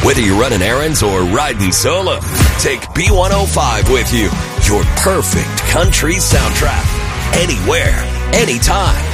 Whether you're running errands or riding solo, take B105 with you. Your perfect country soundtrack. Anywhere, anytime.